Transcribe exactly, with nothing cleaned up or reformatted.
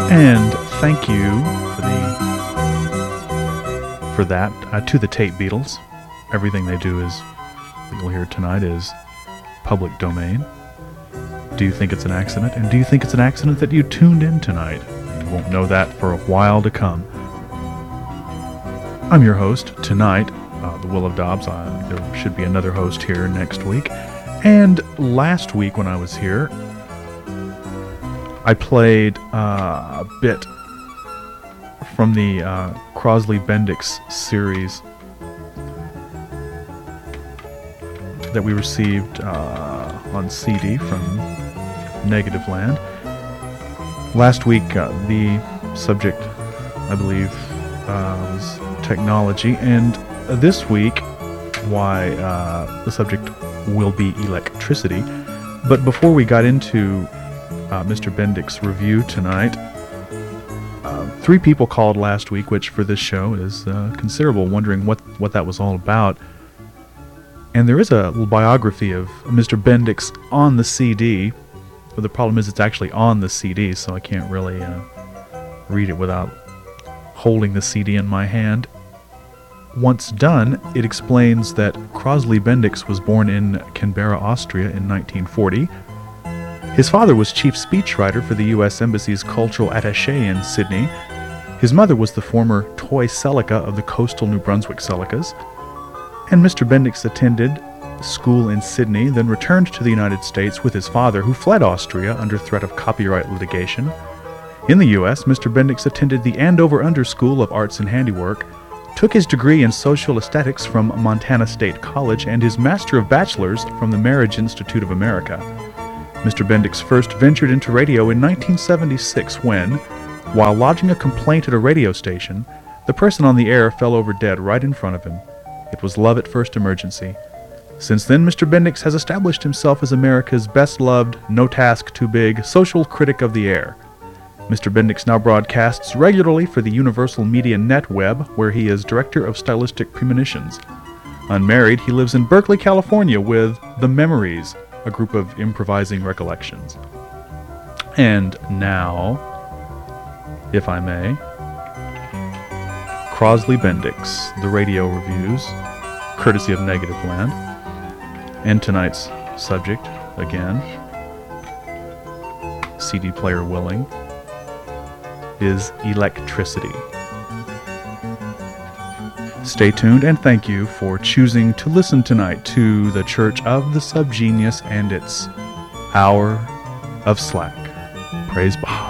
And thank you for the for that uh, to the Tate Beatles. Everything they do is, that you'll hear tonight, is public domain. Do you think it's an accident? And do you think it's an accident that you tuned in tonight? You won't know that for a while to come. I'm your host tonight, uh, the Will of Dobbs. Uh, there should be another host here next week. And last week when I was here, I played uh, a bit from the uh, Crosley-Bendix series that we received uh, on C D from Negative Land. Last week, uh, the subject, I believe, uh, was technology, and this week, why uh, the subject will be electricity. But before we got into uh, Mister Bendix's review tonight, uh, three people called last week, which for this show is uh, considerable, wondering what, what that was all about. And there is a little biography of Mister Bendix on the C D, but the problem is it's actually on the C D, so I can't really uh, read it without holding the C D in my hand. Once done, it explains that Crosley-Bendix was born in Canberra, Austria in nineteen forty. His father was chief speechwriter for the U S Embassy's cultural attaché in Sydney. His mother was the former toy Celica of the coastal New Brunswick Celicas. And Mister Bendix attended school in Sydney, then returned to the United States with his father, who fled Austria under threat of copyright litigation. In the U S, Mister Bendix attended the Andover Under School of Arts and Handiwork, took his degree in social aesthetics from Montana State College, and his Master of Bachelors from the Marriage Institute of America. Mister Bendix first ventured into radio in nineteen seventy-six when, while lodging a complaint at a radio station, the person on the air fell over dead right in front of him. It was love at first emergency. Since then, Mister Bendix has established himself as America's best-loved, no task too big, social critic of the air. Mister Bendix now broadcasts regularly for the Universal Media NetWeb, where he is Director of Stylistic Premonitions. Unmarried, he lives in Berkeley, California with The Memories, a group of improvising recollections. And now, if I may, Crosley-Bendix, the radio reviews, courtesy of Negative Land. And tonight's subject, again, C D player willing, is electricity. Stay tuned, and thank you for choosing to listen tonight to the Church of the Subgenius and its Hour of Slack. Praise Baha.